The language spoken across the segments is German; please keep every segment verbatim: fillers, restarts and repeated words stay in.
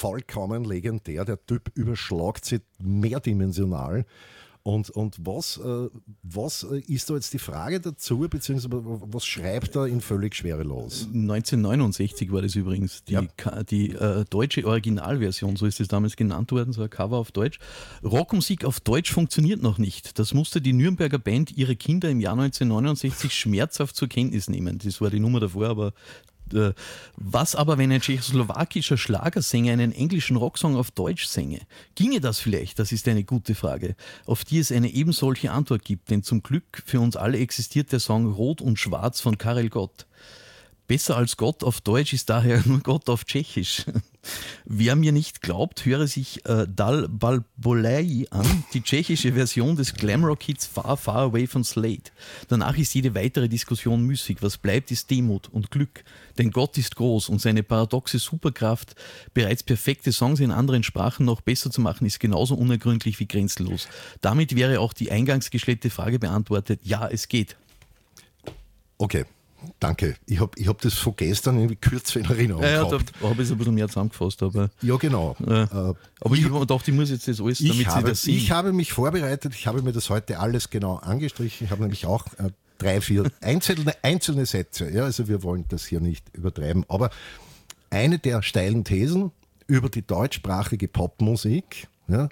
vollkommen legendär. Der Typ überschlagt sich mehrdimensional. Und, und was, äh, was ist da jetzt die Frage dazu, beziehungsweise was schreibt er in völlig schwerelos? neunzehnhundertneunundsechzig war das übrigens, die, Ja. die äh, deutsche Originalversion, so ist es damals genannt worden, so ein Cover auf Deutsch. Rockmusik auf Deutsch funktioniert noch nicht. Das musste die Nürnberger Band ihre Kinder im Jahr neunzehnhundertneunundsechzig schmerzhaft zur Kenntnis nehmen. Das war die Nummer davor, aber was aber, wenn ein tschechoslowakischer Schlagersänger einen englischen Rocksong auf Deutsch sänge? Ginge das vielleicht? Das ist eine gute Frage, auf die es eine ebensolche Antwort gibt, denn zum Glück für uns alle existiert der Song Rot und Schwarz von Karel Gott. Besser als Gott auf Deutsch ist daher nur Gott auf Tschechisch. Wer mir nicht glaubt, höre sich äh, Dal Balbolei an, die tschechische Version des Glamrock-Hits Far, Far Away von Slade. Danach ist jede weitere Diskussion müßig. Was bleibt, ist Demut und Glück. Denn Gott ist groß und seine paradoxe Superkraft, bereits perfekte Songs in anderen Sprachen noch besser zu machen, ist genauso unergründlich wie grenzenlos. Damit wäre auch die eingangs gestellte Frage beantwortet. Ja, es geht. Okay. Danke. Ich habe ich hab das von gestern irgendwie kürzer in Erinnerung ja, ja, gehabt. Da habe ich es ein bisschen mehr zusammengefasst. Aber, ja, genau. Äh, äh, aber ich, ich dachte, ich muss jetzt das alles, damit ich Sie habe, das sehen. Ich habe mich vorbereitet, ich habe mir das heute alles genau angestrichen. Ich habe nämlich auch äh, drei, vier einzelne, einzelne Sätze. Ja, also wir wollen das hier nicht übertreiben. Aber eine der steilen Thesen über die deutschsprachige Popmusik, ja,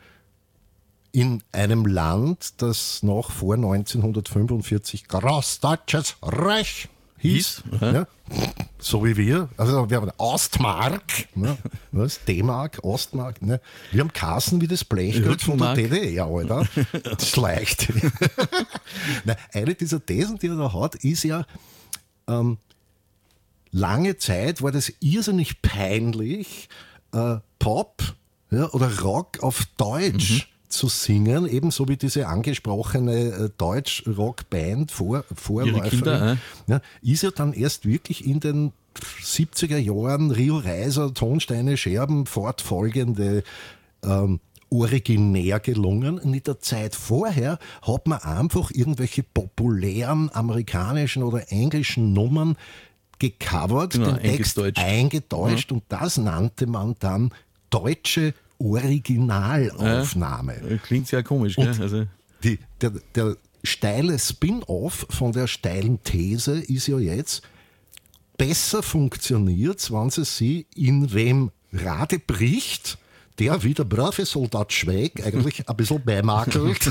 in einem Land, das noch vor neunzehnhundertfünfundvierzig Großdeutsches Reich hieß, ja, so wie wir, also wir haben Ostmark, ne, was, D-Mark, Ostmark, ne, wir haben Kassen wie das Blechgeld von der D D R, Alter, das ist leicht. Nein, eine dieser Thesen, die er da hat, ist ja, ähm, lange Zeit war das irrsinnig peinlich, äh, Pop, ja, oder Rock auf Deutsch mhm. zu singen, ebenso wie diese angesprochene äh, Deutsch-Rock-Band, Vor Vorläuferin, äh? ja, ist ja dann erst wirklich in den siebziger Jahren Rio Reiser, Tonsteine, Scherben, fortfolgende ähm, originär gelungen. Und in der Zeit vorher hat man einfach irgendwelche populären amerikanischen oder englischen Nummern gecovert, genau, den Text eingedeutscht ja. und das nannte man dann deutsche Originalaufnahme. Ja, klingt sehr komisch, gell? Also die, der, der steile Spin-off von der steilen These ist ja jetzt, besser funktioniert, wenn sie sie in wem Rade bricht, der wie der brave Soldat Schweig eigentlich ein bisschen beimakelt.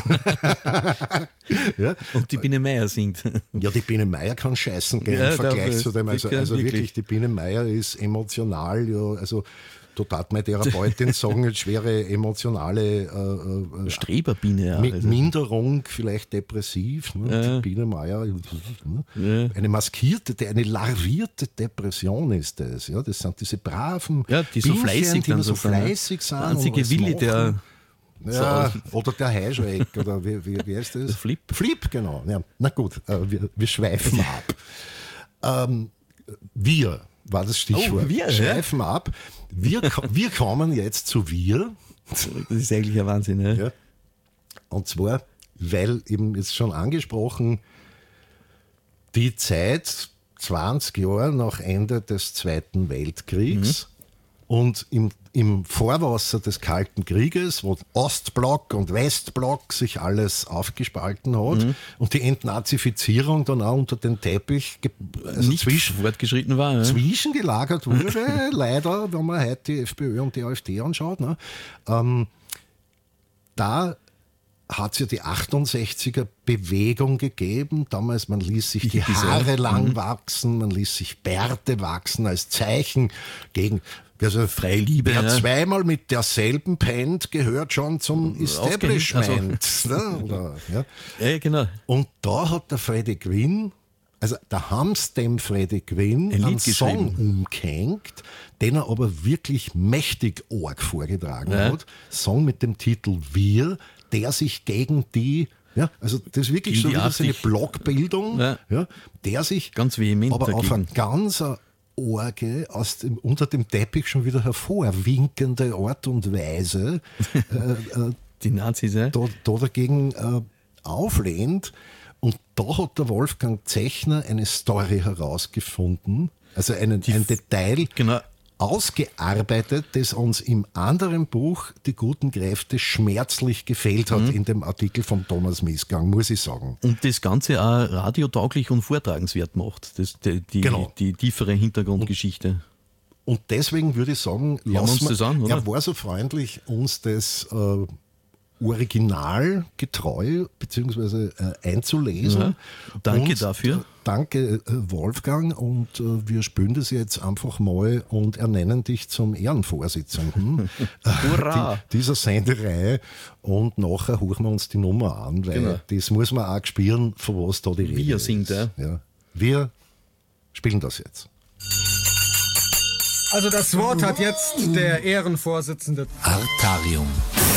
ja. Und die Biene Meier singt. Ja, die Biene Meier kann scheißen gehen ja, im Vergleich zu dem. Also, also wirklich. wirklich, die Biene Meier ist emotional, ja, also da tat meine Therapeutin sagen, jetzt schwere emotionale äh, Streberbiene, ja. Mi- Minderung, vielleicht depressiv. Ne? Ja. Die Biene Meier, ne? ja. eine maskierte, eine larvierte Depression ist das. Ja? Das sind diese braven ja, die so Bienchen, fleißig, die so fleißig sind. Der einzige Willi, der... Ja, so. Oder der Heischreck, oder wie, wie, wie heißt das? Der Flip. Flip, genau. Ja. Na gut, äh, wir, wir schweifen ab. Ähm, wir war das Stichwort. Oh, wir schweifen ja. ab. Wir, wir kommen jetzt zu wir. Das ist eigentlich ein Wahnsinn. Ja? Ja. Und zwar, weil eben jetzt schon angesprochen, die Zeit zwanzig Jahre nach Ende des Zweiten Weltkriegs mhm. und im, im Vorwasser des Kalten Krieges, wo Ostblock und Westblock sich alles aufgespalten hat mhm. und die Entnazifizierung dann auch unter den Teppich ge- also nicht zwischen, fortgeschritten war. Ja. Zwischengelagert wurde, leider, wenn man heute die FPÖ und die AfD anschaut. Ne? Ähm, da hat es ja die achtundsechziger Bewegung gegeben. Damals, man ließ sich die Haare lang mhm. wachsen, man ließ sich Bärte wachsen als Zeichen gegen... Also Freiliebe. Wer ja. zweimal mit derselben pennt, gehört schon zum Establishment. Also. Ne? Oder, ja. ja, genau. Und da hat der Freddie Quinn, also da haben sie dem Freddie Quinn ein einen Song umgehängt, den er aber wirklich mächtig arg vorgetragen ja. hat. Song mit dem Titel Wir, der sich gegen die... Ja, also das ist wirklich so wieder so eine Blockbildung, ja. Ja, der sich ganz vehement aber dagegen. auf eine ganz Orge aus dem, unter dem Teppich schon wieder hervorwinkende Art und Weise äh, die Nazis ja. da, da dagegen äh, auflehnt. Und da hat der Wolfgang Zechner eine Story herausgefunden, also einen, die, ein Detail genau. ausgearbeitet, das uns im anderen Buch die guten Kräfte schmerzlich gefehlt hat, mhm. in dem Artikel von Thomas Miesgang, muss ich sagen. Und das Ganze auch radiotauglich und vortragenswert macht, das, die, die, genau. die, die tiefere Hintergrundgeschichte. Und, und deswegen würde ich sagen, wir uns das an, oder? Er war so freundlich, uns das äh, originalgetreu beziehungsweise äh, einzulesen. Ja, danke und, dafür. Äh, danke äh, Wolfgang und äh, wir spülen das jetzt einfach mal und ernennen dich zum Ehrenvorsitzenden Hurra! die, dieser Sendereihe und nachher hochen wir uns die Nummer an, weil genau. das muss man auch spüren, von was da die Rede wir ist. Sind, ja. Ja. Wir spielen das jetzt. Also das Wort hat jetzt der Ehrenvorsitzende. Artarium.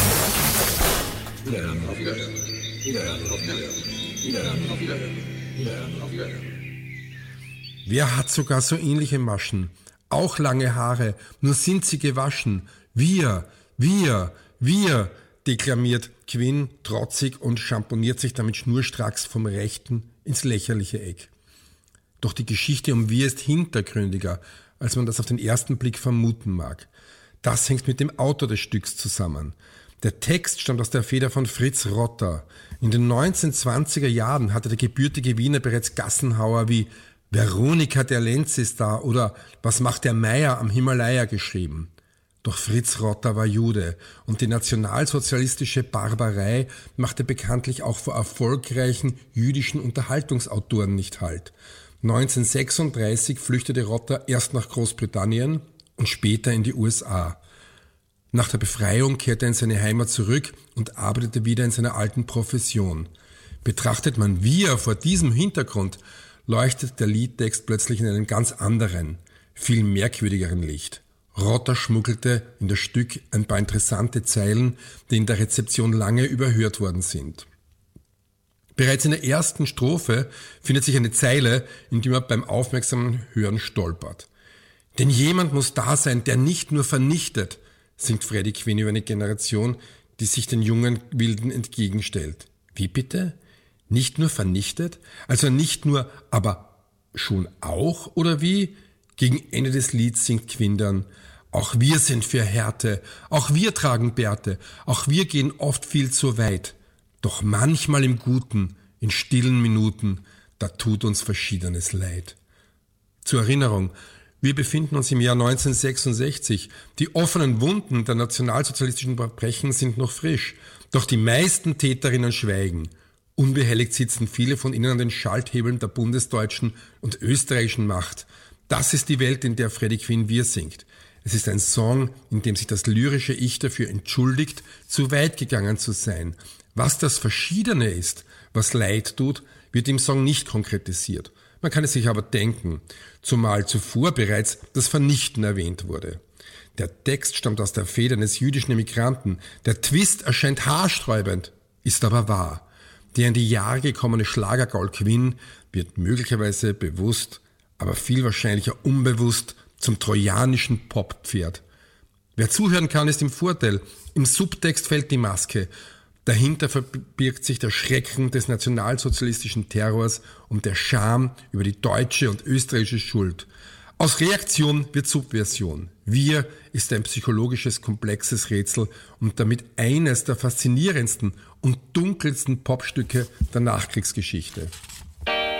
Wer hat sogar so ähnliche Maschen? Auch lange Haare, nur sind sie gewaschen. Wir, wir, wir, deklamiert Quinn trotzig und schamponiert sich damit schnurstracks vom rechten ins lächerliche Eck. Doch die Geschichte um Wir ist hintergründiger, als man das auf den ersten Blick vermuten mag. Das hängt mit dem Autor des Stücks zusammen. Der Text stammt aus der Feder von Fritz Rotter. In den neunzehnhundertzwanziger Jahren hatte der gebürtige Wiener bereits Gassenhauer wie Veronika der Lenz ist da oder Was macht der Meier am Himalaya geschrieben. Doch Fritz Rotter war Jude und die nationalsozialistische Barbarei machte bekanntlich auch vor erfolgreichen jüdischen Unterhaltungsautoren nicht Halt. neunzehnhundertsechsunddreißig flüchtete Rotter erst nach Großbritannien und später in die U S A. Nach der Befreiung kehrte er in seine Heimat zurück und arbeitete wieder in seiner alten Profession. Betrachtet man Wir vor diesem Hintergrund, leuchtet der Liedtext plötzlich in einem ganz anderen, viel merkwürdigeren Licht. Rotter schmuggelte in das Stück ein paar interessante Zeilen, die in der Rezeption lange überhört worden sind. Bereits in der ersten Strophe findet sich eine Zeile, in die man beim aufmerksamen Hören stolpert. Denn jemand muss da sein, der nicht nur vernichtet, singt Freddie Quinn über eine Generation, die sich den jungen Wilden entgegenstellt. Wie bitte? Nicht nur vernichtet? Also nicht nur, aber schon auch? Oder wie? Gegen Ende des Lieds singt Quinn dann: Auch wir sind für Härte, auch wir tragen Bärte, auch wir gehen oft viel zu weit. Doch manchmal im Guten, in stillen Minuten, da tut uns Verschiedenes leid. Zur Erinnerung: Wir befinden uns im Jahr neunzehnhundertsechsundsechzig. Die offenen Wunden der nationalsozialistischen Verbrechen sind noch frisch. Doch die meisten Täterinnen schweigen. Unbehelligt sitzen viele von ihnen an den Schalthebeln der bundesdeutschen und österreichischen Macht. Das ist die Welt, in der Freddie Quinn Wir singt. Es ist ein Song, in dem sich das lyrische Ich dafür entschuldigt, zu weit gegangen zu sein. Was das Verschiedene ist, was Leid tut, wird im Song nicht konkretisiert. Man kann es sich aber denken, zumal zuvor bereits das Vernichten erwähnt wurde. Der Text stammt aus der Feder eines jüdischen Emigranten. Der Twist erscheint haarsträubend, ist aber wahr. Der in die Jahre gekommene Schlagergaul Quinn wird möglicherweise bewusst, aber viel wahrscheinlicher unbewusst zum trojanischen Poppferd. Wer zuhören kann, ist im Vorteil. Im Subtext fällt die Maske. Dahinter verbirgt sich der Schrecken des nationalsozialistischen Terrors und der Scham über die deutsche und österreichische Schuld. Aus Reaktion wird Subversion. Wir ist ein psychologisches, komplexes Rätsel und damit eines der faszinierendsten und dunkelsten Popstücke der Nachkriegsgeschichte.